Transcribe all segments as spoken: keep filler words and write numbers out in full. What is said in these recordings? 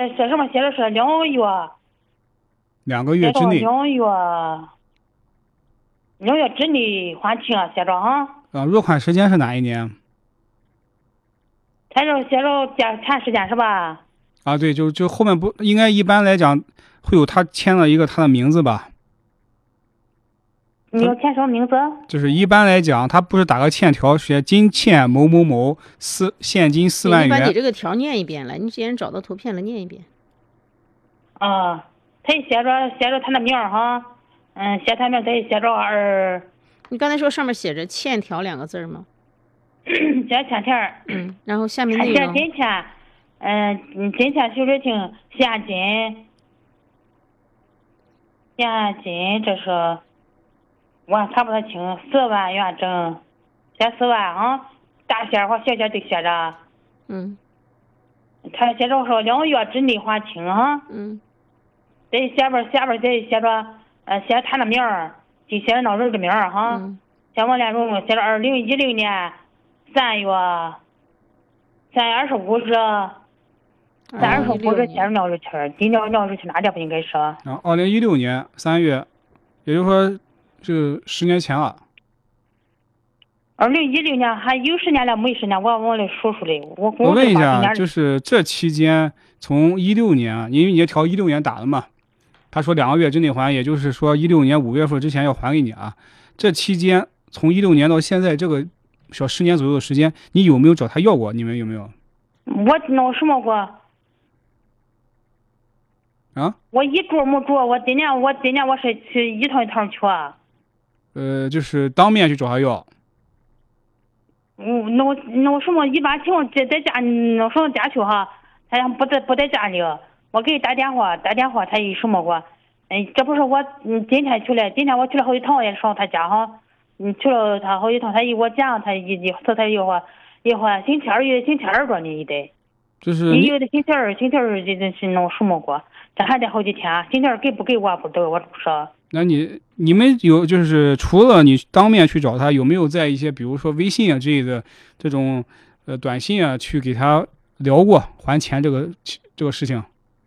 写写什么写的是两个月， 两个月之内， 两月两月之内还清写着哈。 啊，入款时间是哪一年？ 他这写着前前时间是吧？ 啊，对，就就后面不应该一般来讲会有他签了一个他的名字吧？ 你要签什么名字？ 就是一般来讲，他不是打个欠条，写今欠某某某四现金四万元。 你把你这个条念一遍来，你既然找到图片了，念一遍。 啊，他也写着写着他的名儿哈，嗯，写他名他也写着二。 你刚才说上面写着欠条两个字吗？ 写欠条。 嗯，然后下面内容。 今天，嗯，今天休止厅现金，现金这是我还看不太清，四万元整，写四万啊，大写和小写都写着。 嗯。 他写着说两个月之内还清啊。 嗯。 这下边下边这写着，呃，写他的名儿，就写那人的名儿哈。 嗯。 写王连荣，写着二零一零年三月三月二十五日，三月二十五日签尿日期，今年尿日期哪点不应该是？ 啊，二零一六年三月，也就是说，这十年前了。 二零一六年还有十年了，没十年，我我来数数的。我我问一下，就是这期间从一六年，因为你也调一六年打了嘛，他说两个月之内还，也就是说一六年五月份之前要还给你啊。这期间从一六年到现在这个小十年左右的时间，你有没有找他要过？你们有没有？ 我弄什么过？ 啊？ 我一住没住，我今年我今年我是去一趟一趟去。 呃，就是当面去找他要。 嗯，那我那我什么一般情况在在家那什么家去哈，他想不在不在家里，我给他打电话打电话，他一什么过？哎，这不是我嗯今天去了，今天我去了好几趟，也上他家哈，嗯去了他好几趟，他一我讲他一一说他一会一会星期二有星期二着呢，一得， 就是你有的星期二星期二这这是弄什么过？这还得好几天，星期二给不给我不知道，我不说。 那你你们有就是除了你当面去找他，有没有在一些比如说微信啊之类的这种呃短信啊去给他聊过还钱这个这个事情？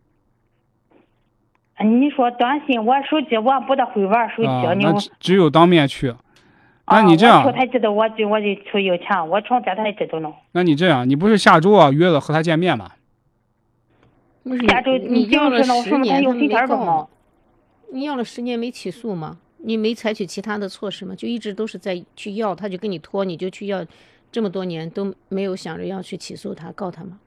你说短信，我手机我不大会玩手机， 啊， 你那只有当面去。那你这样， 我他知道我就我就去要钱，我从家他也知道呢。 那你这样，你不是下周啊约了和他见面吗？ 下周你要了十年， 他没告。 你要了十年没起诉吗？你没采取其他的措施吗？就一直都是在去要，他就跟你拖，你就去要，这么多年都没有想着要去起诉他告他吗？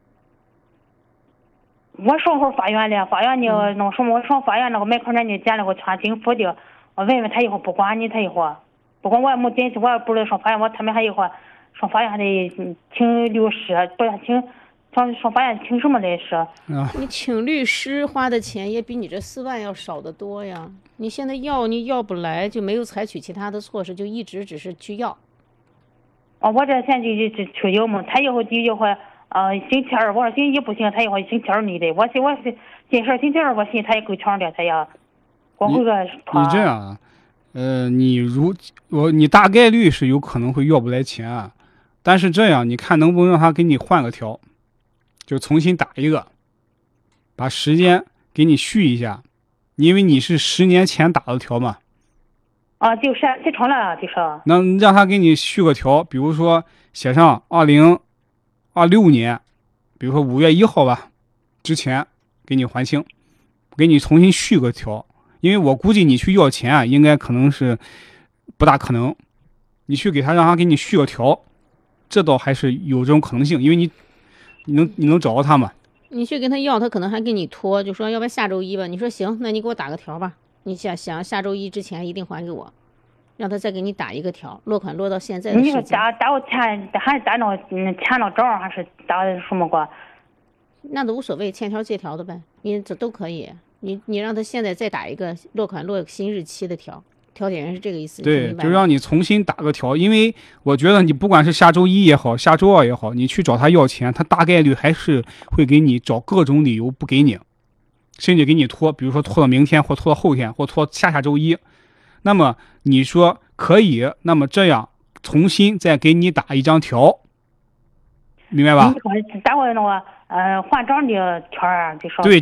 我上会法院了，法院呢弄什么？我上法院那个门口那里捡了个全警府的，我问问他以后不管你，他以后不管我也没进去，我也不知道上法院，我他们还以后上法院还得请律师，不是请。上上法院请什么来是？ 啊， 你请律师花的钱也比你这四万要少得多呀！你现在要你要不来，就没有采取其他的措施，就一直只是去要。 哦，我这现在就就去要嘛，他以后就一会呃星期二，我说星期一不行，他以后星期二你得，我我是今事星期二我寻思他也够呛的，他要光会个。 你这样啊，呃，你如我你大概率是有可能会要不来钱啊，但是这样你看能不能让他给你换个条？就重新打一个，把时间给你续一下，因为你是十年前打的条嘛。 啊，就是写成了，就是。 能让他给你续个条，比如说写上二零二六年，比如说五月一号吧，之前给你还清，给你重新续个条，因为我估计你去要钱啊，应该可能是不大可能，你去给他让他给你续个条，这倒还是有这种可能性，因为你。你能你能找到他吗？ 你去跟他要，他可能还给你拖，就说要不然下周一吧。你说行，那你给我打个条吧。你想想下周一之前一定还给我，让他再给你打一个条，落款落到现在的时间。 你说打打我钱还是打那嗯钱到账还是打什么过？ 那都无所谓，欠条借条的呗，你这都可以。你你让他现在再打一个落款落新日期的条。调解人是这个意思， 对，就让你重新打个条，因为我觉得你不管是下周一也好，下周二也好，你去找他要钱，他大概率还是会给你找各种理由不给你，甚至给你拖，比如说拖到明天，或拖到后天，或拖下下周一。那么你说可以，那么这样重新再给你打一张条，明白吧？ 打我那个呃换账的条啊，就说。 对。